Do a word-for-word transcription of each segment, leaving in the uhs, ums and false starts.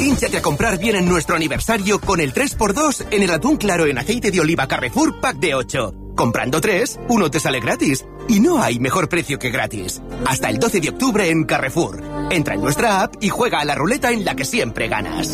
Hínchate a comprar bien en nuestro aniversario con el tres por dos en el atún claro en aceite de oliva Carrefour Pack de ocho. Comprando tres, uno te sale gratis. Y no hay mejor precio que gratis. Hasta el doce de octubre en Carrefour. Entra en nuestra app y juega a la ruleta en la que siempre ganas.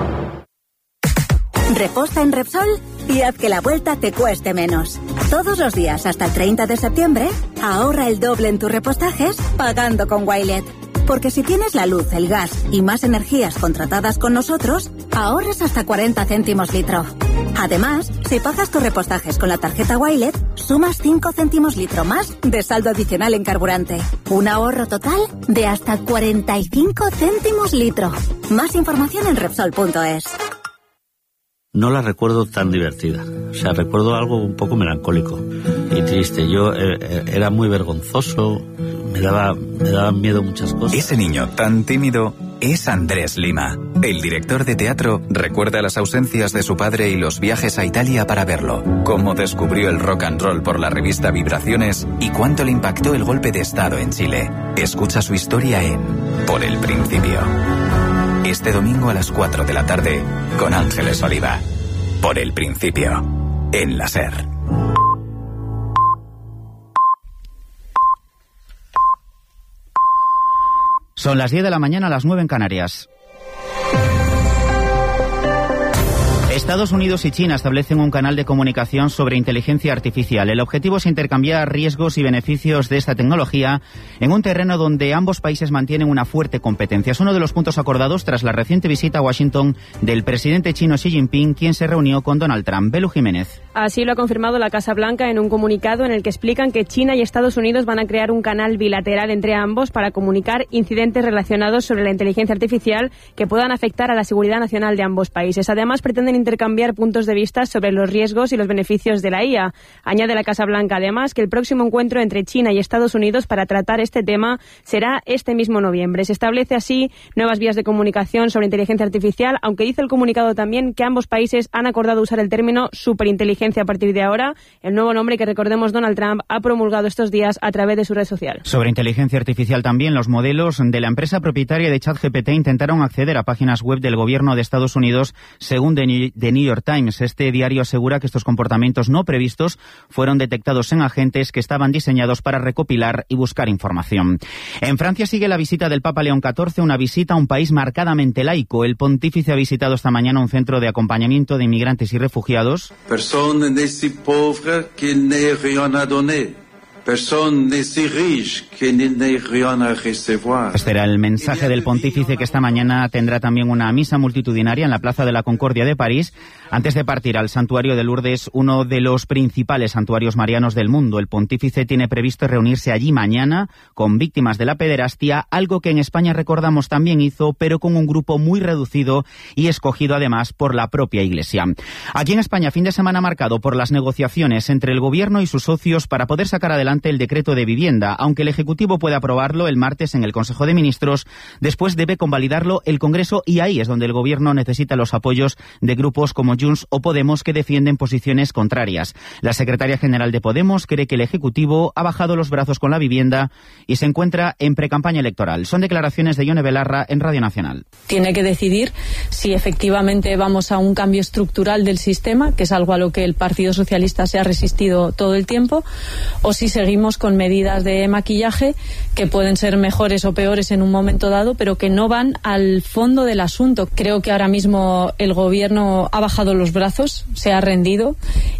Reposta en Repsol y haz que la vuelta te cueste menos. Todos los días hasta el treinta de septiembre, ahorra el doble en tus repostajes pagando con Wilet. Porque si tienes la luz, el gas y más energías contratadas con nosotros, ahorres hasta cuarenta céntimos litro. Además, si pagas tus repostajes con la tarjeta Wilet, sumas cinco céntimos litro más de saldo adicional en carburante. Un ahorro total de hasta cuarenta y cinco céntimos litro. Más información en Repsol punto es. No la recuerdo tan divertida. O sea, recuerdo algo un poco melancólico y triste. Yo eh, era muy vergonzoso, me daba, me daban miedo muchas cosas. Ese niño tan tímido es Andrés Lima. El director de teatro recuerda las ausencias de su padre y los viajes a Italia para verlo. Cómo descubrió el rock and roll por la revista Vibraciones y cuánto le impactó el golpe de estado en Chile. Escucha su historia en Por el Principio. Este domingo a las cuatro de la tarde con Ángeles Oliva. Por el Principio. En la SER. Son las diez de la mañana, a las nueve en Canarias. Estados Unidos y China establecen un canal de comunicación sobre inteligencia artificial. El objetivo es intercambiar riesgos y beneficios de esta tecnología en un terreno donde ambos países mantienen una fuerte competencia. Es uno de los puntos acordados tras la reciente visita a Washington del presidente chino Xi Jinping, quien se reunió con Donald Trump. Belu Jiménez. Así lo ha confirmado la Casa Blanca en un comunicado en el que explican que China y Estados Unidos van a crear un canal bilateral entre ambos para comunicar incidentes relacionados sobre la inteligencia artificial que puedan afectar a la seguridad nacional de ambos países. Además, pretenden intercambiar puntos de vista sobre los riesgos y los beneficios de la I A. Añade la Casa Blanca, además, que el próximo encuentro entre China y Estados Unidos para tratar este tema será este mismo noviembre. Se establece así nuevas vías de comunicación sobre inteligencia artificial, aunque dice el comunicado también que ambos países han acordado usar el término superinteligencia a partir de ahora, el nuevo nombre que, recordemos, Donald Trump ha promulgado estos días a través de su red social. Sobre inteligencia artificial también, los modelos de la empresa propietaria de ChatGPT intentaron acceder a páginas web del gobierno de Estados Unidos, según The New York Times. Este diario asegura que estos comportamientos no previstos fueron detectados en agentes que estaban diseñados para recopilar y buscar información. En Francia sigue la visita del Papa León catorce, una visita a un país marcadamente laico. El pontífice ha visitado esta mañana un centro de acompañamiento de inmigrantes y refugiados. Personne n'est si pauvre qu'il n'ait rien à donner. Personne n'est si riche qu'il n'ait rien à recevoir. Este era el mensaje del pontífice, que esta mañana tendrá también una misa multitudinaria en la Plaza de la Concordia de París, antes de partir al santuario de Lourdes, uno de los principales santuarios marianos del mundo. El pontífice tiene previsto reunirse allí mañana con víctimas de la pederastia, algo que en España, recordamos, también hizo, pero con un grupo muy reducido y escogido además por la propia Iglesia. Aquí en España, fin de semana marcado por las negociaciones entre el Gobierno y sus socios para poder sacar adelante el decreto de vivienda. Aunque el Ejecutivo puede aprobarlo el martes en el Consejo de Ministros, después debe convalidarlo el Congreso, y ahí es donde el Gobierno necesita los apoyos de grupos como Junts o Podemos, que defienden posiciones contrarias. La secretaria general de Podemos cree que el Ejecutivo ha bajado los brazos con la vivienda y se encuentra en precampaña electoral. Son declaraciones de Ione Belarra en Radio Nacional. Tiene que decidir si efectivamente vamos a un cambio estructural del sistema, que es algo a lo que el Partido Socialista se ha resistido todo el tiempo, o si se seguimos con medidas de maquillaje que pueden ser mejores o peores en un momento dado, pero que no van al fondo del asunto. Creo que ahora mismo el Gobierno ha bajado los brazos, se ha rendido,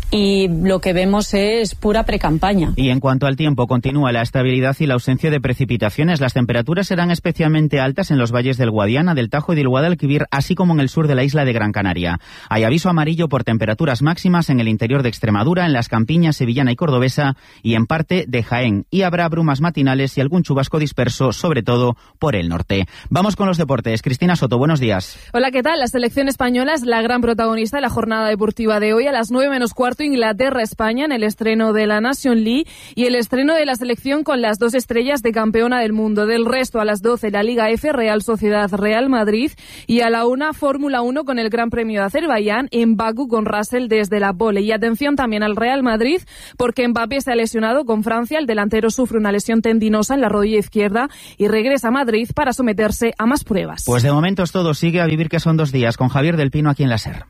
y lo que vemos es pura precampaña. Y en cuanto al tiempo, continúa la estabilidad y la ausencia de precipitaciones. Las temperaturas serán especialmente altas en los valles del Guadiana, del Tajo y del Guadalquivir, así como en el sur de la isla de Gran Canaria. Hay aviso amarillo por temperaturas máximas en el interior de Extremadura, en las campiñas sevillana y cordobesa y en parte de Jaén. Y habrá brumas matinales y algún chubasco disperso, sobre todo por el norte. Vamos con los deportes. Cristina Soto, buenos días. Hola, ¿qué tal? La selección española es la gran protagonista de la jornada deportiva de hoy. A las nueve menos cuarto, Inglaterra-España en el estreno de la Nation League y el estreno de la selección con las dos estrellas de campeona del mundo. Del resto, a las doce, la Liga F, Real Sociedad-Real Madrid, y a la una, Fórmula uno con el Gran Premio de Azerbaiyán en Bakú con Russell desde la pole. Y atención también al Real Madrid, porque Mbappé se ha lesionado con en Francia. El delantero sufre una lesión tendinosa en la rodilla izquierda y regresa a Madrid para someterse a más pruebas. Pues de momento es todo. Sigue a vivir que son dos días con Javier del Pino aquí en la SER.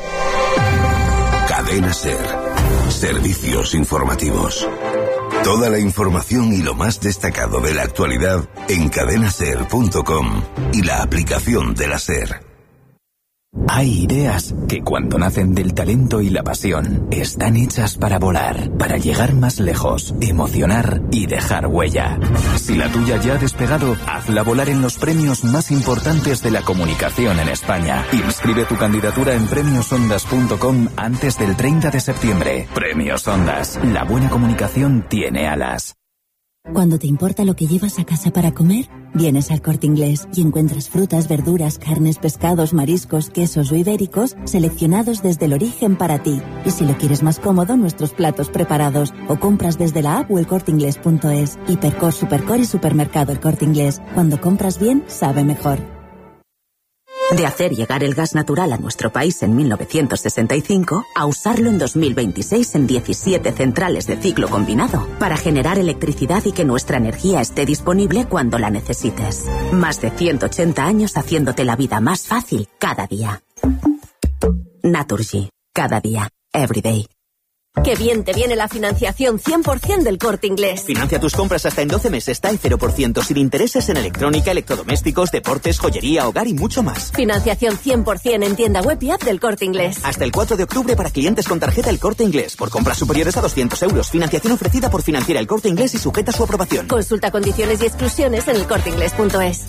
Cadena SER. Servicios informativos. Toda la información y lo más destacado de la actualidad en cadena ser punto com y la aplicación de la SER. Hay ideas que cuando nacen del talento y la pasión están hechas para volar, para llegar más lejos, emocionar y dejar huella. Si la tuya ya ha despegado, hazla volar en los premios más importantes de la comunicación en España. Inscribe tu candidatura en premios ondas punto com antes del treinta de septiembre. Premios Ondas. La buena comunicación tiene alas. Cuando te importa lo que llevas a casa para comer, vienes al Corte Inglés y encuentras frutas, verduras, carnes, pescados, mariscos, quesos o ibéricos seleccionados desde el origen para ti. Y si lo quieres más cómodo, nuestros platos preparados o compras desde la app o el corte inglés punto es. Hipercor, Supercor y Supermercado El Corte Inglés. Cuando compras bien, sabe mejor. De hacer llegar el gas natural a nuestro país en mil novecientos sesenta y cinco a usarlo en dos mil veintiséis en diecisiete centrales de ciclo combinado para generar electricidad y que nuestra energía esté disponible cuando la necesites. Más de ciento ochenta años haciéndote la vida más fácil cada día. Naturgy. Cada día. Every day. ¡Qué bien te viene la financiación cien por ciento del Corte Inglés! Financia tus compras hasta en doce meses, está en cero por ciento, sin intereses en electrónica, electrodomésticos, deportes, joyería, hogar y mucho más. Financiación cien por ciento en tienda web y app del Corte Inglés. Hasta el cuatro de octubre para clientes con tarjeta El Corte Inglés. Por compras superiores a doscientos euros. Financiación ofrecida por Financiera El Corte Inglés y sujeta a su aprobación. Consulta condiciones y exclusiones en el corte inglés punto es.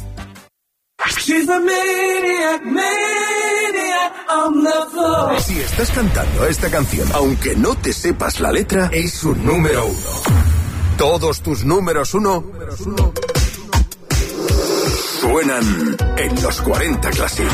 Si estás cantando esta canción, aunque no te sepas la letra, es su número uno. Todos tus números uno suenan en los cuarenta Classic.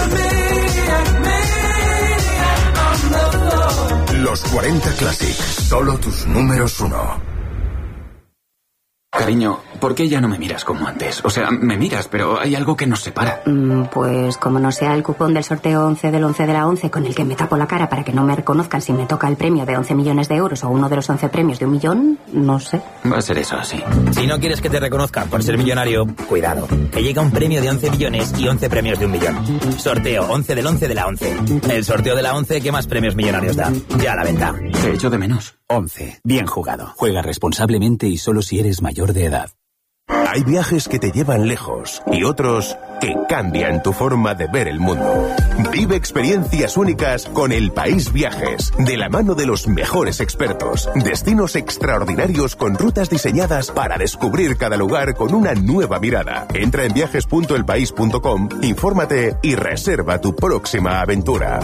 Los cuarenta Classic, solo tus números uno. Cariño, ¿por qué ya no me miras como antes? O sea, me miras, pero hay algo que nos separa. Mm, pues como no sea el cupón del sorteo once del once de la once con el que me tapo la cara para que no me reconozcan si me toca el premio de once millones de euros o uno de los once premios de un millón, no sé. Va a ser eso así. Si no quieres que te reconozcan por ser millonario, cuidado, que llega un premio de once millones y once premios de un millón. Sorteo once del once de la once. El sorteo de la once que más premios millonarios da. Ya a la venta. Te echo de menos. once. Bien jugado. Juega responsablemente y solo si eres mayor de edad. Hay viajes que te llevan lejos y otros que cambian tu forma de ver el mundo. Vive experiencias únicas con El País Viajes, de la mano de los mejores expertos. Destinos extraordinarios con rutas diseñadas para descubrir cada lugar con una nueva mirada. Entra en viajes punto el país punto com, infórmate y reserva tu próxima aventura.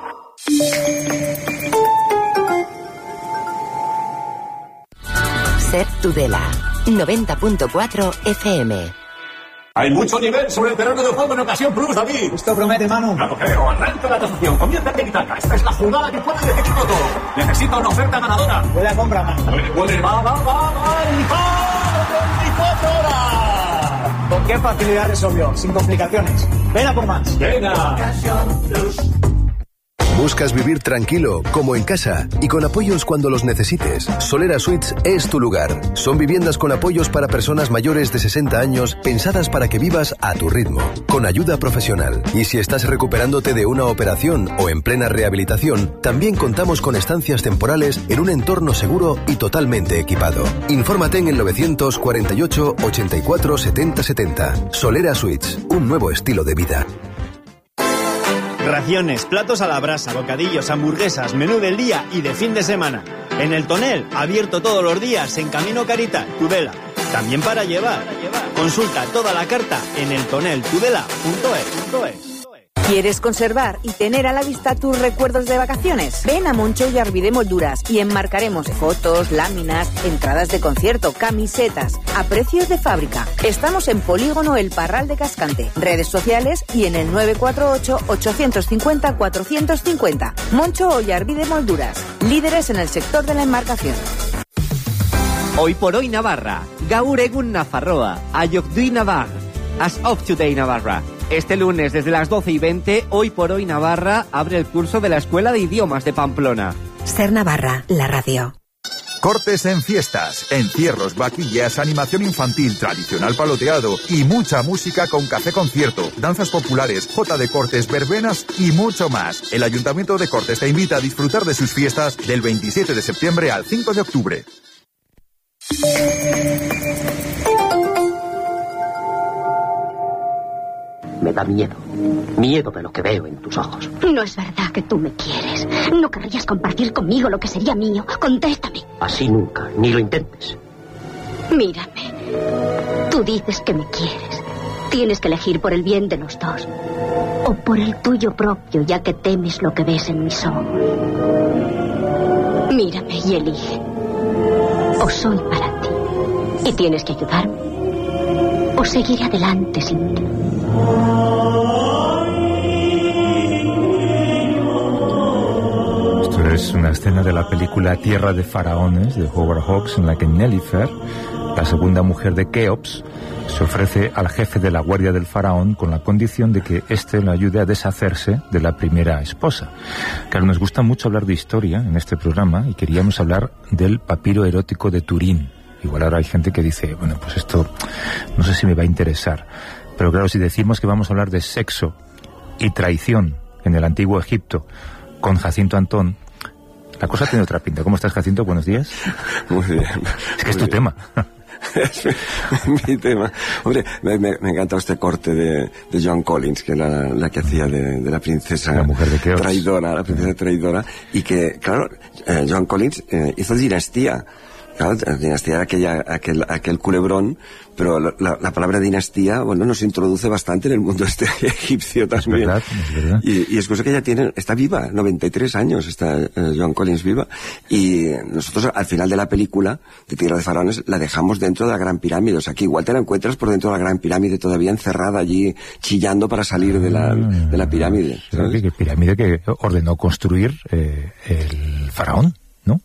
SER Tudela, noventa punto cuatro F M. Hay mucho nivel sobre el terreno de juego en Ocasión Plus, David. Esto promete, Manu. Claro creo. Arranca la tasación. Comienza el tiki-taka. Esta es la jugada que puede decidirlo todo. Necesita una oferta ganadora. Huele a compra, Manu. Huele, huele. Va, va, va, va. Y va. veinticuatro horas. ¿Con qué facilidad resolvió? Sin complicaciones. Ven a por más. Venga. Ocasión Plus. ¿Buscas vivir tranquilo, como en casa, y con apoyos cuando los necesites? Solera Suites es tu lugar. Son viviendas con apoyos para personas mayores de sesenta años, pensadas para que vivas a tu ritmo, con ayuda profesional. Y si estás recuperándote de una operación o en plena rehabilitación, también contamos con estancias temporales en un entorno seguro y totalmente equipado. Infórmate en el novecientos cuarenta y ocho, ochenta y cuatro, setenta setenta. Solera Suites, un nuevo estilo de vida. Raciones, platos a la brasa, bocadillos, hamburguesas, menú del día y de fin de semana. En el Tonel, abierto todos los días en Camino Caritat, Tudela. También para llevar. Consulta toda la carta en el tonel tudela punto es. ¿Quieres conservar y tener a la vista tus recuerdos de vacaciones? Ven a Moncho y Arví de Molduras y enmarcaremos fotos, láminas, entradas de concierto, camisetas, a precios de fábrica. Estamos en Polígono El Parral de Cascante, redes sociales y en el nueve cuatro ocho, ocho cinco cero, cuatro cinco cero. Moncho y Arví de Molduras, líderes en el sector de la enmarcación. Hoy por hoy Navarra, Gaur egun Nafarroa, Ayokdui Navar, As of Today Navarra. Este lunes, desde las doce y veinte, Hoy por Hoy Navarra abre el curso de la Escuela de Idiomas de Pamplona. SER Navarra, la radio. Cortes en fiestas, encierros, vaquillas, animación infantil, tradicional paloteado y mucha música con café concierto, danzas populares, jota de Cortes, verbenas y mucho más. El Ayuntamiento de Cortes te invita a disfrutar de sus fiestas del veintisiete de septiembre al cinco de octubre. Me da miedo. Miedo de lo que veo en tus ojos. No es verdad que tú me quieres. No querrías compartir conmigo lo que sería mío. Contéstame. Así nunca, ni lo intentes. Mírame. Tú dices que me quieres. Tienes que elegir por el bien de los dos. O por el tuyo propio, ya que temes lo que ves en mis ojos. Mírame y elige. O soy para ti y tienes que ayudarme, o seguiré adelante sin ti. Esto es una escena de la película Tierra de Faraones de Howard Hawks, en la que Nelifer, la segunda mujer de Keops, se ofrece al jefe de la guardia del faraón con la condición de que éste le ayude a deshacerse de la primera esposa. Claro, nos gusta mucho hablar de historia en este programa y queríamos hablar del papiro erótico de Turín. Igual ahora hay gente que dice, bueno, pues esto no sé si me va a interesar. Pero claro, si decimos que vamos a hablar de sexo y traición en el antiguo Egipto con Jacinto Antón, la cosa tiene otra pinta. ¿Cómo estás, Jacinto? Buenos días. Muy bien. Es que es tu tema. Es mi, mi tema. Hombre, me, me, me encanta este corte de, de Joan Collins, que era la, la que hacía de, de la princesa la mujer de Keops. traidora, la princesa traidora, y que, claro, eh, Joan Collins eh, hizo Dinastía. Claro, dinastía era aquella, aquel, aquel culebrón, pero la, la palabra dinastía, bueno, nos introduce bastante en el mundo este egipcio también. Es verdad, es verdad. Y, y es cosa que ella tiene, está viva, noventa y tres años está eh, Joan Collins viva, y nosotros al final de la película de Tierra de Faraones la dejamos dentro de la Gran Pirámide, o sea que igual te la encuentras por dentro de la Gran Pirámide todavía encerrada allí, chillando para salir de la, de la pirámide. ¿Sabes? ¿Qué pirámide que ordenó construir eh, el faraón?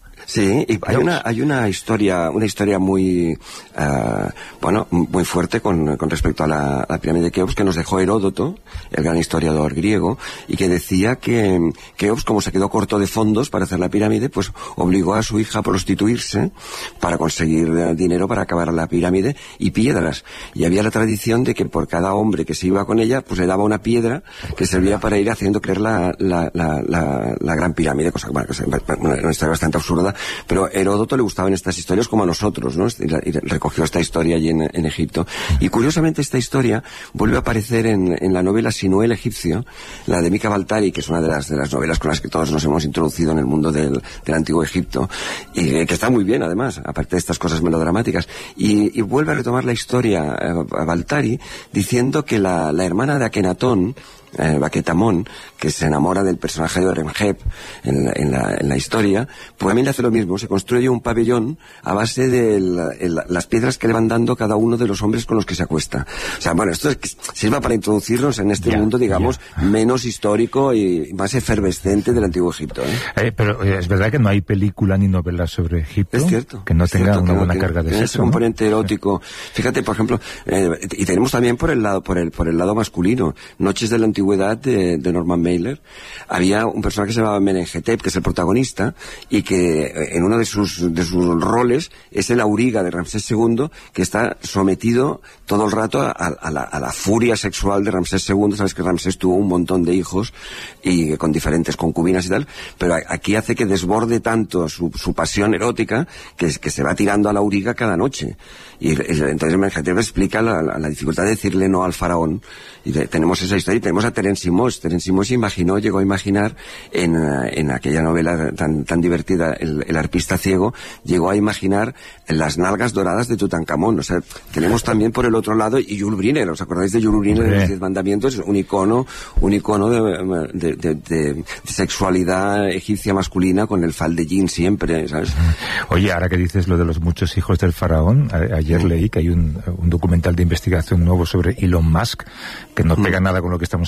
Sí, y hay una, hay una historia, una historia muy, uh, bueno, muy fuerte con, con respecto a la, a la pirámide de Keops, que nos dejó Heródoto, el gran historiador griego, y que decía que Keops, como se quedó corto de fondos para hacer la pirámide, pues obligó a su hija a prostituirse para conseguir dinero para acabar la pirámide y piedras. Y había la tradición de que por cada hombre que se iba con ella, pues le daba una piedra que servía para ir haciendo creer la, la, la, la, la gran pirámide, cosa bueno, que una historia bastante absurda. Pero Heródoto le gustaban estas historias como a nosotros, ¿no? Y recogió esta historia allí en, en Egipto. Y curiosamente esta historia vuelve a aparecer en, en la novela Sinué el egipcio, la de Mika Baltari, que es una de las, de las novelas con las que todos nos hemos introducido en el mundo del, del antiguo Egipto, y que está muy bien además, aparte de estas cosas melodramáticas. Y, y vuelve a retomar la historia a, a Baltari diciendo que la, la hermana de Akenatón, Eh, Baquetamón, que se enamora del personaje de Oremheb en, en, la, en la historia, pues también le hace lo mismo, se construye un pabellón a base de la, el, las piedras que le van dando cada uno de los hombres con los que se acuesta. O sea, bueno, esto es, sirva para introducirnos en este yeah, mundo, digamos, yeah. menos histórico y más efervescente del antiguo Egipto. ¿eh? Eh, pero eh, es verdad que no hay película ni novela sobre Egipto es cierto, que no es tenga cierto, una buena que, carga de sexo. Ese componente ¿no? erótico. Fíjate, por ejemplo, eh, y tenemos también por el lado, por el, por el lado masculino, Noches de la Antigüedad de, de Norman Mailer. Había un personaje que se llamaba Menenhetep, que es el protagonista, y que en uno de sus, de sus roles es el auriga de Ramsés segundo, que está sometido todo el rato a, a, la, a la furia sexual de Ramsés segundo. Sabes que Ramsés tuvo un montón de hijos y con diferentes concubinas y tal, pero aquí hace que desborde tanto su, su pasión erótica que, que se va tirando a la auriga cada noche. Y entonces Menenhetep explica la, la, la dificultad de decirle no al faraón. Y de, tenemos esa historia y tenemos a Terence Moss. Terence Moss imaginó, llegó a imaginar en, en aquella novela tan, tan divertida, el, el arpista ciego, llegó a imaginar las nalgas doradas de Tutankamón. O sea, tenemos también por el otro lado, y Yul Brynner, ¿os acordáis de Yul Brynner de los Diez Mandamientos? Un icono, un icono de, de, de, de, de sexualidad egipcia masculina con el faldellín siempre, ¿sabes? Oye, ahora que dices lo de los muchos hijos del faraón, a, ayer sí. leí que hay un, un documental de investigación nuevo sobre Elon Musk, que no pega mm. nada con lo que estamos hablando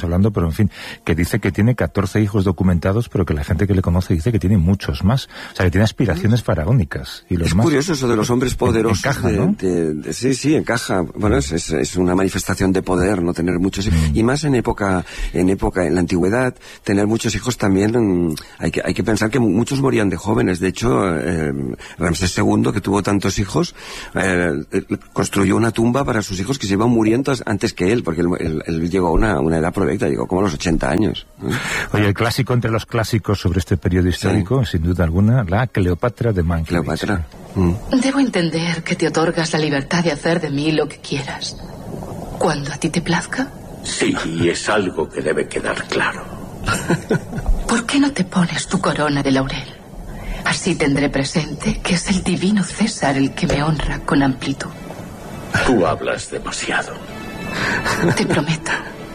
hablando, pero en fin, que dice que tiene catorce hijos documentados, pero que la gente que le conoce dice que tiene muchos más. O sea, que tiene aspiraciones faraónicas. Y los es más curioso eso de los hombres poderosos. Encaja, de, ¿no? de, de, sí, sí, encaja. Bueno, es, es, es una manifestación de poder, no tener muchos hijos. Mm. Y más en época, en época, en la antigüedad, tener muchos hijos también, mmm, hay que, hay que pensar que muchos morían de jóvenes. De hecho, eh, Ramsés segundo, que tuvo tantos hijos, eh, construyó una tumba para sus hijos que se iban muriendo antes que él, porque él, él, él llegó a una, una edad prolecta, llegó como a los ochenta años. Oye, el clásico entre los clásicos sobre este periodo histórico, sí. sin duda alguna, la Cleopatra de Mankiewicz. Cleopatra. Mm. Debo entender que te otorgas la libertad de hacer de mí lo que quieras, cuando a ti te plazca. Sí, y es algo que debe quedar claro. ¿Por qué no te pones tu corona de laurel? Así tendré presente que es el divino César el que me honra con amplitud. Tú hablas demasiado. Te prometo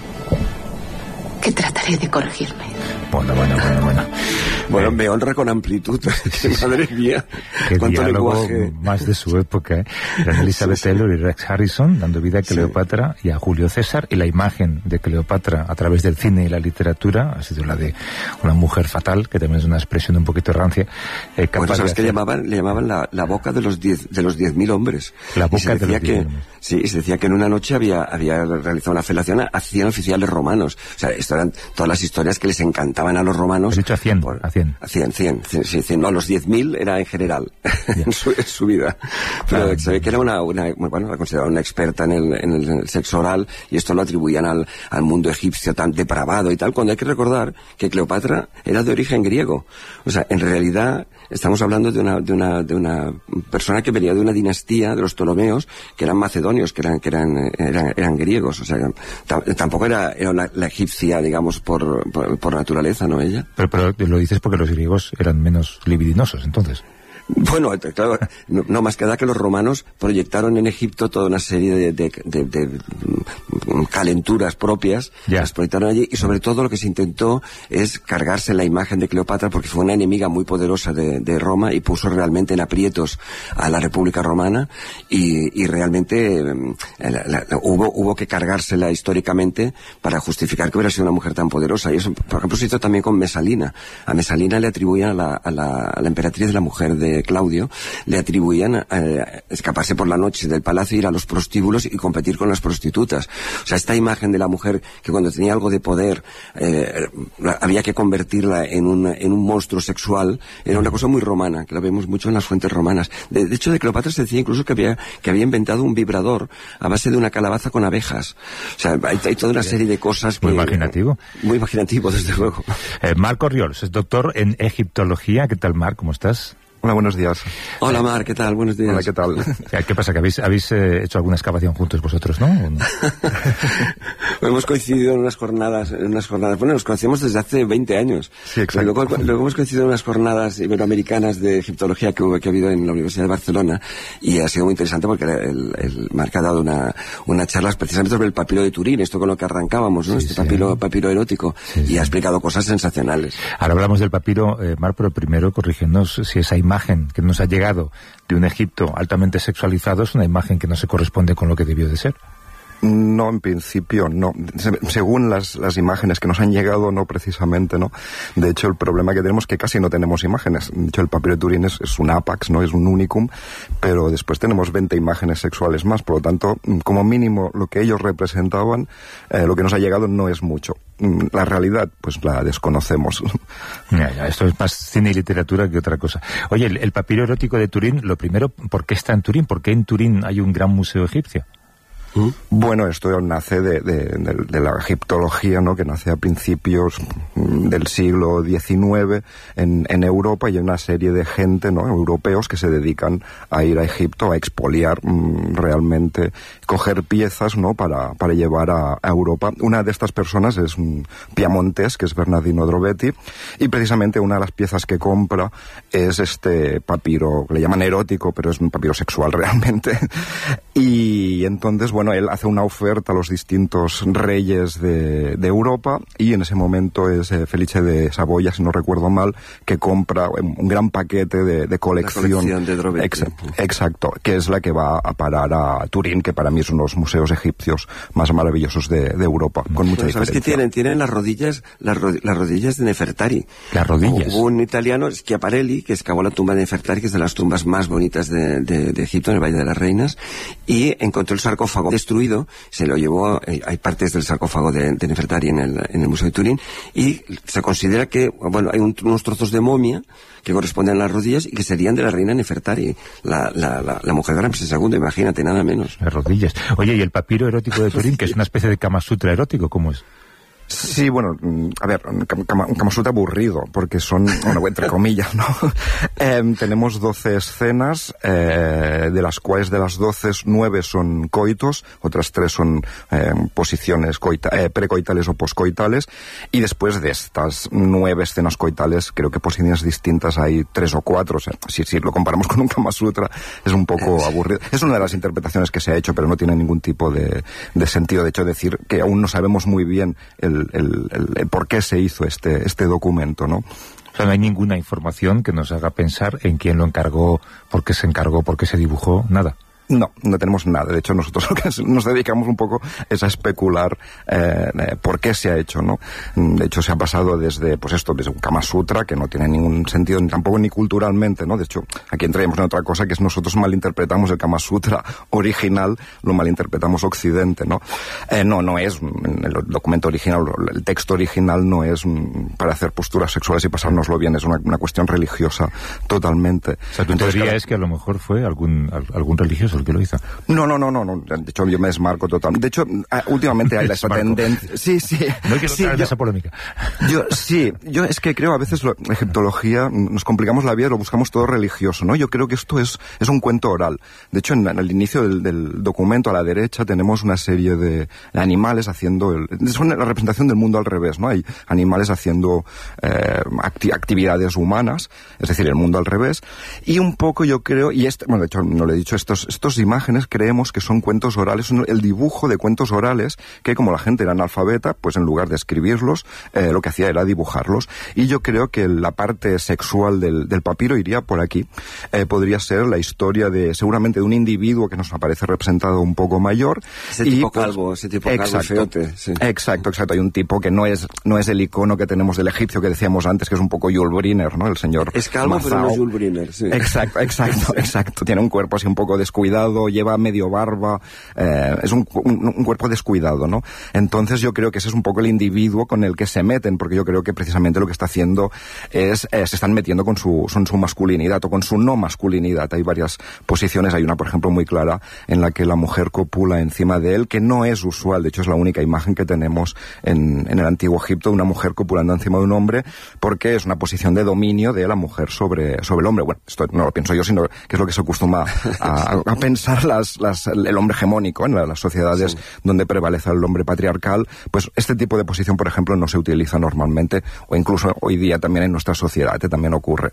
que trataré de corregirme. Bueno, bueno, bueno, bueno. Bueno, me honra con amplitud. Madre mía. Qué cuánto diálogo lenguaje. Más de su época, ¿eh? Eran Elizabeth sí, sí. Taylor y Rex Harrison dando vida a Cleopatra sí. y a Julio César, y la imagen de Cleopatra a través del cine y la literatura ha sido la de una mujer fatal, que también es una expresión un poquito rancia. Eh, capaz bueno, ¿sabes de que le llamaban, le llamaban la, la boca de los diez de los diez mil hombres? La boca de los diez mil hombres. Sí, se decía que en una noche había, había realizado una felación a cien oficiales romanos. O sea, esto eran todas las historias que les encantaban a los romanos. Has dicho a cien, por, a cien. A cien, cien, cien, cien, cien. No, los diez mil era en general, en, su, en su vida. Pero ah, se ve que era una, una bueno, la consideraba una experta en el, en el sexo oral, y esto lo atribuían al, al mundo egipcio tan depravado y tal, cuando hay que recordar que Cleopatra era de origen griego. O sea, en realidad estamos hablando de una, de una, de una persona que venía de una dinastía de los Ptolomeos, que eran macedonios, que eran, que eran, eran, eran griegos. O sea, tampoco era, era la, la egipcia, digamos, por, por, por naturaleza, ¿no? Ella. Pero, pero lo dices porque los griegos eran menos libidinosos, entonces. Bueno, claro, no, no más que nada que los romanos proyectaron en Egipto toda una serie de, de, de, de, de calenturas propias, ya. las proyectaron allí, y sobre todo lo que se intentó es cargarse la imagen de Cleopatra, porque fue una enemiga muy poderosa de, de Roma y puso realmente en aprietos a la República Romana, y, y realmente eh, la, la, hubo, hubo que cargársela históricamente para justificar que hubiera sido una mujer tan poderosa. Y eso, por ejemplo, se hizo también con Mesalina. A Mesalina le atribuían a la, a la, a la emperatriz de la mujer de Claudio, le atribuían eh, escaparse por la noche del palacio, ir a los prostíbulos y competir con las prostitutas. O sea, esta imagen de la mujer que cuando tenía algo de poder eh, había que convertirla en un, en un monstruo sexual, era una cosa muy romana, que la vemos mucho en las fuentes romanas. De, de hecho, de Cleopatra se decía incluso que había, que había inventado un vibrador a base de una calabaza con abejas. O sea, hay, hay toda una serie de cosas muy que, imaginativo. Muy imaginativo, desde luego. Eh, Marc Orriols es doctor en egiptología. ¿Qué tal, Marc? ¿Cómo estás? Hola, buenos días. Hola, Mar, ¿qué tal? Buenos días. Hola, ¿qué tal? ¿Qué pasa? ¿Que habéis, habéis eh, hecho alguna excavación juntos vosotros, no? ¿O no? Hemos coincidido en unas jornadas, en unas jornadas, bueno, nos conocemos desde hace veinte años. Sí, exacto. Luego, luego hemos coincidido en unas jornadas iberoamericanas de egiptología que, hubo, que ha habido en la Universidad de Barcelona, y ha sido muy interesante porque el, el Marc ha dado una, una charla precisamente sobre el papiro de Turín, esto con lo que arrancábamos, ¿no? Sí, este sí. papiro, papiro erótico, sí, y sí. ha explicado cosas sensacionales. Ahora hablamos del papiro, eh, Marc, pero primero corrígenos si esa imagen que nos ha llegado de un Egipto altamente sexualizado es una imagen que no se corresponde con lo que debió de ser. No, en principio no. Se, según las, las imágenes que nos han llegado, no precisamente, ¿no? De hecho, el problema que tenemos es que casi no tenemos imágenes. De hecho, el papiro de Turín es, es un ápax, ¿no? Es un unicum, pero después tenemos veinte imágenes sexuales más. Por lo tanto, como mínimo, lo que ellos representaban, eh, lo que nos ha llegado no es mucho. La realidad, pues la desconocemos. Ya, ya, esto es más cine y literatura que otra cosa. Oye, el, el papiro erótico de Turín, lo primero, ¿por qué está en Turín? ¿Por qué en Turín hay un gran museo egipcio? Bueno, esto nace de, de, de, de la egiptología, ¿no? Que nace a principios del siglo diecinueve en, en Europa, y hay una serie de gente, ¿no? Europeos que se dedican a ir a Egipto a expoliar mmm, realmente, coger piezas, ¿no? Para, para llevar a, a Europa. Una de estas personas es un piamontés, que es Bernardino Drobetti, y precisamente una de las piezas que compra es este papiro, que le llaman erótico, pero es un papiro sexual realmente. Y entonces, bueno, bueno, él hace una oferta a los distintos reyes de, de Europa y en ese momento es eh, Felice de Saboya, si no recuerdo mal, que compra un gran paquete de, de colección. La colección de Drobetti. Exacto, exacto, que es la que va a parar a Turín, que para mí es uno de los museos egipcios más maravillosos de, de Europa, con mucha bueno, ¿sabes diferencia. qué tienen? Tienen las rodillas, las, ro las rodillas de Nefertari. Las rodillas. Hubo un italiano, Schiaparelli, que excavó la tumba de Nefertari, que es de las tumbas más bonitas de, de, de Egipto, en el Valle de las Reinas, y encontró el sarcófago destruido, se lo llevó, eh, hay partes del sarcófago de, de Nefertari en el, en el Museo de Turín, y se considera que, bueno, hay un, unos trozos de momia que corresponden a las rodillas y que serían de la reina Nefertari, la, la, la, la mujer de Ramsés segundo, imagínate, nada menos. Las rodillas. Oye, ¿y el papiro erótico de Turín, que es una especie de Kama Sutra erótico, cómo es? Sí, bueno, a ver, un Kama, un Kama Sutra aburrido, porque son, bueno, entre comillas, ¿no? Eh, tenemos doce escenas, eh, de las cuales de las doce, nueve son coitos, otras tres son eh, posiciones coita, eh, precoitales o poscoitales, y después de estas nueve escenas coitales, creo que posiciones distintas hay tres o cuatro, o sea, si, si lo comparamos con un Kama Sutra, es un poco aburrido. Es una de las interpretaciones que se ha hecho, pero no tiene ningún tipo de, de sentido. De hecho, decir que aún no sabemos muy bien el El, el, el, el por qué se hizo este, este documento, ¿no? O sea, no hay ninguna información que nos haga pensar en quién lo encargó, por qué se encargó, por qué se dibujó, nada. No, no tenemos nada. De hecho, nosotros lo que nos dedicamos un poco es a especular eh, eh, por qué se ha hecho, ¿no? De hecho, se ha pasado desde, pues esto, desde un Kama Sutra, que no tiene ningún sentido, ni tampoco ni culturalmente, ¿no? De hecho, aquí entraríamos en otra cosa, que es nosotros malinterpretamos el Kama Sutra original, lo malinterpretamos Occidente, ¿no? Eh, no, no es, el documento original, el texto original no es para hacer posturas sexuales y pasárnoslo bien, es una, una cuestión religiosa totalmente. O sea, tu Entonces, teoría claro, es que a lo mejor fue algún, algún religioso el que lo hizo. No, no, no, no, no. De hecho, yo me desmarco totalmente. De hecho, últimamente hay esa tendencia. Sí, sí. No quiero sí, entrar en yo, esa polémica. Yo, sí, yo es que creo a veces la egiptología nos complicamos la vida y lo buscamos todo religioso, ¿no? Yo creo que esto es, es un cuento oral. De hecho, en, en el inicio del, del documento, a la derecha, tenemos una serie de animales haciendo... El, es una, la representación del mundo al revés, ¿no? Hay animales haciendo eh, acti actividades humanas, es decir, el mundo al revés. Y un poco yo creo, y este, bueno, de hecho, no lo he dicho, estos, estos imágenes creemos que son cuentos orales, son el dibujo de cuentos orales que, como la gente era analfabeta, pues en lugar de escribirlos, eh, lo que hacía era dibujarlos. Y yo creo que la parte sexual del, del papiro iría por aquí. Eh, podría ser la historia de, seguramente, de un individuo que nos aparece representado un poco mayor. Ese y, tipo pues, calvo, ese tipo calvo exacto, feote. Sí. Exacto, exacto. Hay un tipo que no es, no es el icono que tenemos del egipcio que decíamos antes, que es un poco Yul Brynner, ¿no? El señor Es calvo, Mazao. pero no es Yul Brynner, sí. Exacto, exacto, exacto. Tiene un cuerpo así un poco descuidado, lleva medio barba, eh, es un, un, un cuerpo descuidado, ¿no? Entonces yo creo que ese es un poco el individuo con el que se meten, porque yo creo que precisamente lo que está haciendo es, eh, se están metiendo con su, con su masculinidad o con su no masculinidad. Hay varias posiciones, hay una, por ejemplo, muy clara en la que la mujer copula encima de él, que no es usual, de hecho es la única imagen que tenemos en, en el antiguo Egipto, una mujer copulando encima de un hombre, porque es una posición de dominio de la mujer sobre, sobre el hombre. Bueno, esto no lo pienso yo, sino que es lo que se acostuma a, a pensar las, las, el hombre hegemónico en las sociedades sí. donde prevalece el hombre patriarcal. Pues este tipo de posición, por ejemplo, no se utiliza normalmente, o incluso hoy día también en nuestra sociedad, ¿eh? también ocurre.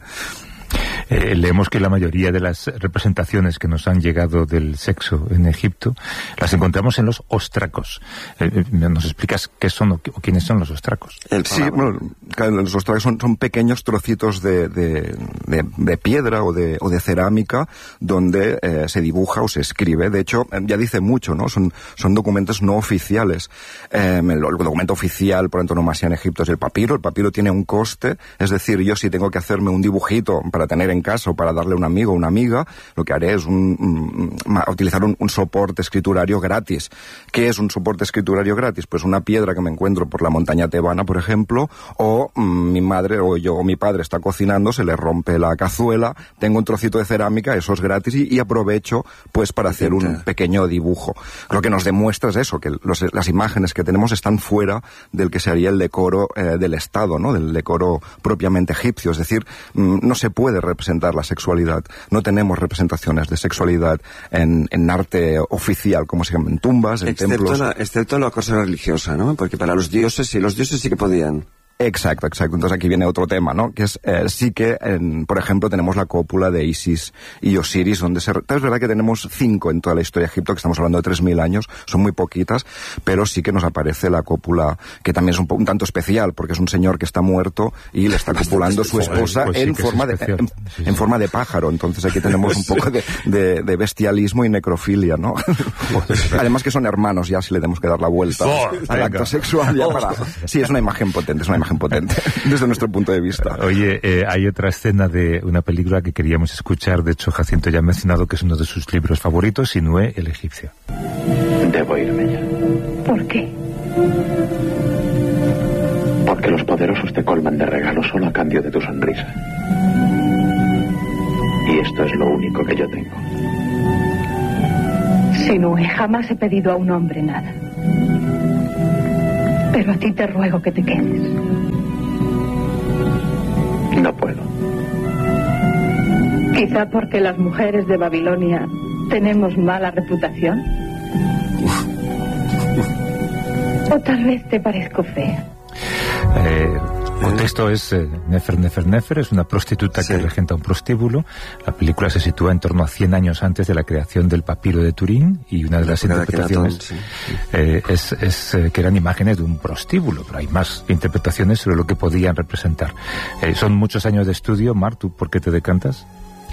Eh, leemos que la mayoría de las representaciones que nos han llegado del sexo en Egipto las encontramos en los ostracos. Eh, ¿Nos explicas qué son o, o quiénes son los ostracos? Sí, bueno, los ostracos son, son pequeños trocitos de, de, de, de piedra o de, o de cerámica donde eh, se dibuja o se escribe. De hecho, ya dice mucho, ¿no? Son, son documentos no oficiales. Eh, el, el documento oficial por antonomasia en Egipto es el papiro. El papiro tiene un coste, es decir, yo si tengo que hacerme un dibujito para tener en casa o para darle a un amigo o una amiga, lo que haré es un, un, un, utilizar un, un soporte escriturario gratis. ¿Qué es un soporte escriturario gratis? Pues una piedra que me encuentro por la montaña tebana, por ejemplo, o mmm, mi madre o yo o mi padre está cocinando, se le rompe la cazuela, tengo un trocito de cerámica, eso es gratis y, y aprovecho pues para hacer un pequeño dibujo. Lo que nos demuestra es eso, que los, las imágenes que tenemos están fuera del que sería el decoro eh, del Estado, ¿no? Del decoro propiamente egipcio, es decir, mmm, no se puede representar la sexualidad. No tenemos representaciones de sexualidad en, en arte oficial, como se llama, en tumbas, en excepto templos. La, excepto la cosa religiosa, ¿no? Porque para los dioses, sí, los dioses sí que podían. Exacto, exacto. Entonces aquí viene otro tema, ¿no? Que es, eh, sí que, en, por ejemplo, tenemos la cópula de Isis y Osiris, donde se... Es verdad que tenemos cinco en toda la historia de Egipto, que estamos hablando de tres mil años, son muy poquitas, pero sí que nos aparece la cópula, que también es un, un tanto especial, porque es un señor que está muerto y le está copulando su esposa pues sí, en, forma de, en, sí, sí. en forma de pájaro. Entonces aquí tenemos un poco de, de, de bestialismo y necrofilia, ¿no? Además que son hermanos, ya si le tenemos que dar la vuelta oh, al venga. acto sexual. Ya para... Sí, es una imagen potente, es una imagen potente, desde nuestro punto de vista. Oye, eh, hay otra escena de una película que queríamos escuchar, de hecho Jacinto ya ha mencionado que es uno de sus libros favoritos, Sinué el egipcio. Debo irme ya. ¿Por qué? Porque los poderosos te colman de regalos solo a cambio de tu sonrisa. Y esto es lo único que yo tengo. Sinué, jamás he pedido a un hombre nada. Pero a ti te ruego que te quedes. No puedo. Quizá porque las mujeres de Babilonia tenemos mala reputación. O tal vez te parezco fea. Eh, el contexto es eh, Nefer, Nefer, Nefer, es una prostituta sí. que regenta un prostíbulo. La película se sitúa en torno a cien años antes de la creación del papiro de Turín, y una de las la interpretaciones sí. eh, es, es eh, que eran imágenes de un prostíbulo, pero hay más interpretaciones sobre lo que podían representar. Eh, son muchos años de estudio. Mar, ¿tú por qué te decantas?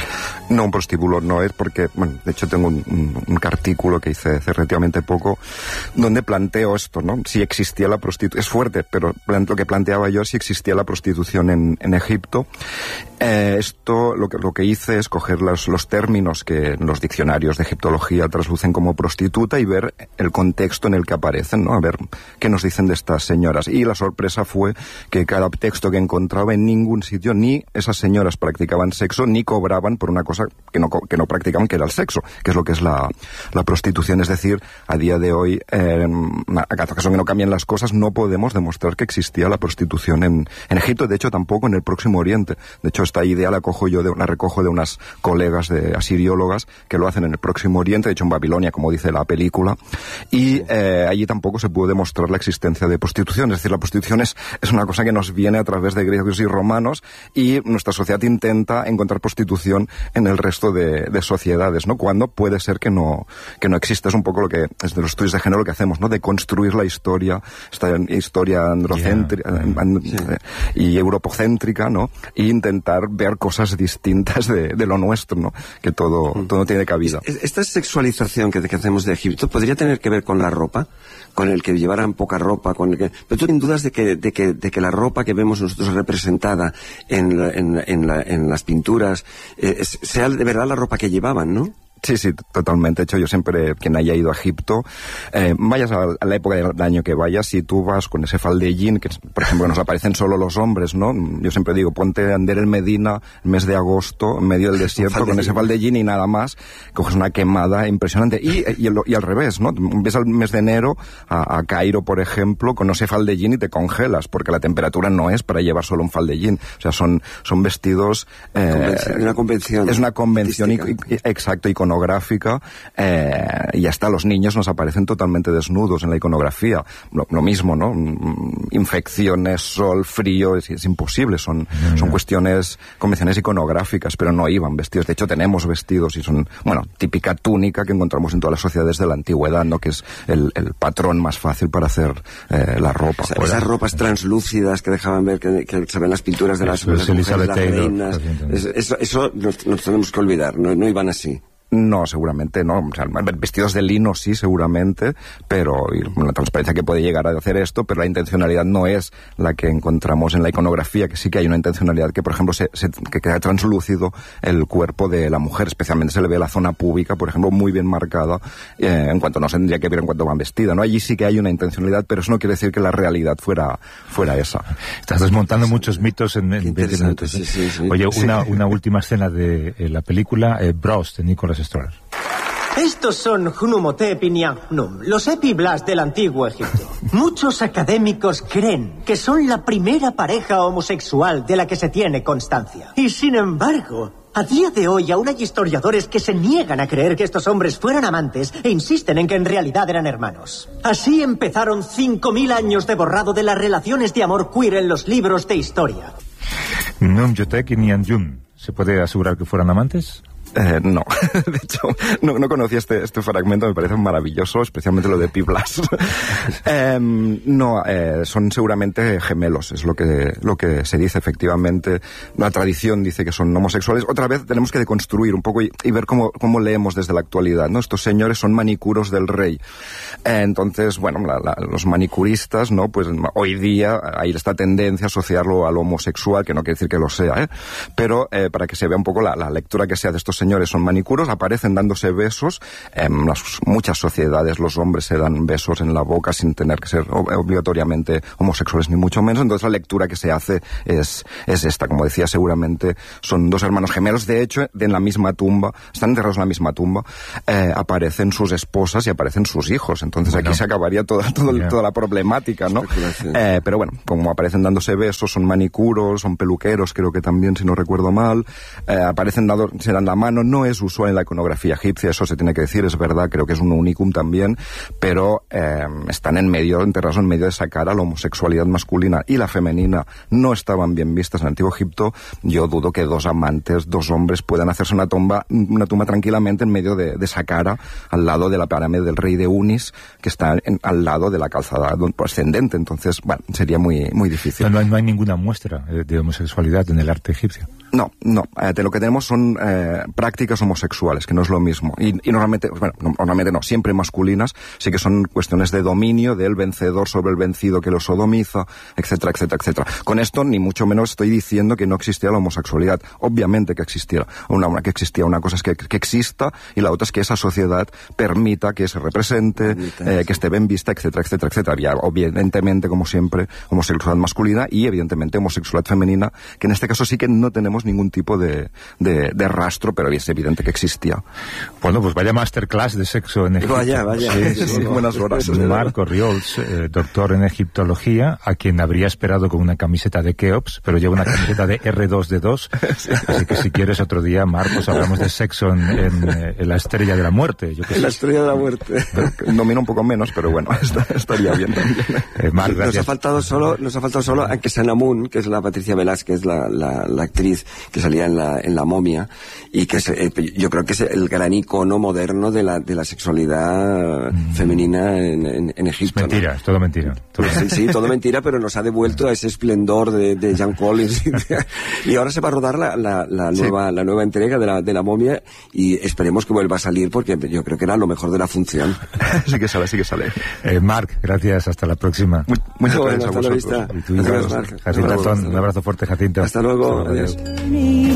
No, un prostíbulo no es porque, bueno, de hecho tengo un, un, un artículo que hice hace relativamente poco donde planteo esto, ¿no? Si existía la prostitución, es fuerte, pero lo que planteaba yo, si existía la prostitución en, en Egipto. Eh, esto, lo que, lo que hice es coger los, los términos que los diccionarios de egiptología traslucen como prostituta y ver el contexto en el que aparecen, ¿no? A ver qué nos dicen de estas señoras. Y la sorpresa fue que cada texto que encontraba en ningún sitio, ni esas señoras practicaban sexo, ni cobraban por una cosa que no, que no practicaban, que era el sexo, que es lo que es la, la prostitución. Es decir, a día de hoy, eh, a cada caso que no cambien las cosas, no podemos demostrar que existía la prostitución en, en Egipto, de hecho tampoco en el Próximo Oriente. De hecho, esta idea la cojo yo de, la recojo de unas colegas de asiriólogas que lo hacen en el Próximo Oriente, de hecho en Babilonia, como dice la película, y eh, allí tampoco se puede demostrar la existencia de prostitución. Es decir, la prostitución es, es una cosa que nos viene a través de griegos y romanos, y nuestra sociedad intenta encontrar prostitución en el resto de, de sociedades, ¿no? Cuando puede ser que no, que no exista. Es un poco lo que, desde los estudios de género, lo que hacemos, ¿no? De construir la historia, esta historia androcéntrica yeah. and, sí. y europocéntrica, ¿no? E intentar ver cosas distintas de, de lo nuestro, ¿no? Que todo, mm. todo tiene cabida. Esta sexualización que, que hacemos de Egipto podría tener que ver con la ropa, con el que llevaran poca ropa, con el que... Pero tú tienes dudas de que, de que, de que la ropa que vemos nosotros representada en, la, en, en, la, en las pinturas eh, sea de verdad la ropa que llevaban, ¿no? Sí, sí, totalmente. De hecho, yo siempre, quien haya ido a Egipto, eh, vayas a, a la época del año que vayas, si tú vas con ese faldellín, que por ejemplo nos aparecen solo los hombres, ¿no? Yo siempre digo, ponte a andar en Medina, el mes de agosto, en medio del desierto, con ese faldellín y nada más, coges una quemada impresionante. Y, y, el, y al revés, ¿no? Ves al mes de enero a, a Cairo, por ejemplo, con ese faldellín y te congelas, porque la temperatura no es para llevar solo un faldellín. O sea, son, son vestidos... Eh, una convención. Es una convención, y, y, exacto, iconográfica. Eh, y hasta los niños nos aparecen totalmente desnudos en la iconografía. Lo, lo mismo, ¿no? Infecciones, sol, frío, es, es imposible. Son, mm. son cuestiones, convenciones iconográficas, pero no iban vestidos. De hecho, tenemos vestidos y son, bueno, típica túnica que encontramos en todas las sociedades de la antigüedad, ¿no? Que es el, el patrón más fácil para hacer eh, la ropa. O sea, esas ropas translúcidas que dejaban ver, que, que se ven las pinturas de las, eso, las mujeres, las reinas. Eso, eso, eso nos, nos tenemos que olvidar, no, no iban así. No, seguramente no. O sea, vestidos de lino sí, seguramente, pero y la transparencia que puede llegar a hacer esto, pero la intencionalidad no es la que encontramos en la iconografía, que sí que hay una intencionalidad que, por ejemplo, se, se, que queda translúcido el cuerpo de la mujer, especialmente se le ve la zona púbica, por ejemplo, muy bien marcada, eh, en cuanto no se tendría que ver en cuanto van vestida, ¿no? Allí sí que hay una intencionalidad, pero eso no quiere decir que la realidad fuera, fuera esa. Estás desmontando sí, muchos mitos en, en veinte minutos. ¿eh? Sí, sí, sí. Oye, sí. Una, una última escena de eh, la película, eh, Bros, de Nicholas Stoller. Estos son Hunumotep y Nianhnum, los epiblas del antiguo Egipto. Muchos académicos creen que son la primera pareja homosexual de la que se tiene constancia. Y sin embargo, A día de hoy aún hay historiadores que se niegan a creer que estos hombres fueran amantes e insisten en que en realidad eran hermanos. Así empezaron cinco mil años de borrado de las relaciones de amor queer en los libros de historia. Num Jotek y Nian Jun, ¿se puede asegurar que fueran amantes? Eh, no, de hecho, no, no conocía este, este fragmento, me parece maravilloso, especialmente lo de Pi Blas. eh, no, eh, son seguramente gemelos, es lo que, lo que se dice efectivamente. La tradición dice que son homosexuales. Otra vez tenemos que deconstruir un poco y, y ver cómo, cómo leemos desde la actualidad, ¿no? Estos señores son manicuros del rey. Eh, entonces, bueno, la, la, los manicuristas, ¿no? Pues hoy día hay esta tendencia a asociarlo a lo homosexual, que no quiere decir que lo sea, ¿eh? Pero eh, para que se vea un poco la, la lectura que se hace de estos señores son manicuros, aparecen dándose besos. En las, muchas sociedades los hombres se dan besos en la boca sin tener que ser obligatoriamente homosexuales ni mucho menos. Entonces la lectura que se hace es, es esta. Como decía, seguramente son dos hermanos gemelos. De hecho, de en la misma tumba, están enterrados en la misma tumba, eh, aparecen sus esposas y aparecen sus hijos. Entonces bueno, aquí se acabaría toda, toda, yeah. toda la problemática, ¿no? Eh, pero bueno, como aparecen dándose besos, son manicuros, son peluqueros, creo que también, si no recuerdo mal, eh, aparecen dando, se dan la mano. No es usual en la iconografía egipcia, eso se tiene que decir, es verdad, creo que es un unicum también, pero eh, están en medio, enterrados en medio de esa cara. La homosexualidad masculina y la femenina no estaban bien vistas en el Antiguo Egipto. Yo dudo que dos amantes, dos hombres, puedan hacerse una tumba, una tumba tranquilamente en medio de, de esa cara, al lado de la pirámide del rey de Unis, que está en, al lado de la calzada ascendente. Entonces, bueno, sería muy, muy difícil. No, no hay ninguna muestra de homosexualidad en el arte egipcio. No, no. Eh, de lo que tenemos son eh, prácticas homosexuales, que no es lo mismo. Y, y normalmente, bueno, no, normalmente no, siempre masculinas, sí que son cuestiones de dominio del vencedor sobre el vencido que lo sodomiza, etcétera, etcétera, etcétera. Con esto, ni mucho menos estoy diciendo que no existía la homosexualidad. Obviamente que existía. Una, una que existía. Una cosa es que, que exista y la otra es que esa sociedad permita que se represente, eh, que esté bien vista, etcétera, etcétera, etcétera. Y evidentemente, como siempre, homosexualidad masculina y evidentemente homosexualidad femenina, que en este caso sí que no tenemos ningún tipo de, de, de rastro, pero es evidente que existía. Bueno, pues vaya masterclass de sexo en Egipto. Vaya, vaya. Sí, sí, sí, buenas horas. Marco Riols, eh, doctor en egiptología, a quien habría esperado con una camiseta de Keops, pero lleva una camiseta de erre dos de dos. Sí. Así que si quieres otro día, Marcos, hablamos de sexo en, en, en la estrella de la muerte. Yo que sé. La estrella de la muerte. Domina un poco menos, pero bueno, estaría bien también. Eh, Marc, nos ha faltado solo, nos ha faltado solo a que Sanamun, que es la Patricia Velázquez, la, la, la actriz que salía en la, en la momia, y que es, eh, yo creo que es el gran icono moderno de la, de la sexualidad mm. femenina en, en, en Egipto. Es mentira, ¿no? Es todo mentira. Todo sí, sí, todo mentira, pero nos ha devuelto a ese esplendor de, de Jean Collins. Y ahora se va a rodar la, la, la nueva, sí. la nueva entrega de la, de la momia, y esperemos que vuelva a salir, porque yo creo que era lo mejor de la función. Sí que sale, sí que sale. Eh, Marc, gracias, hasta la próxima. Muy, muchas bueno, gracias hasta a vosotros. La vista. Y tú y yo, Jacinto Antón, un abrazo fuerte, Jacinto. Hasta luego, adiós.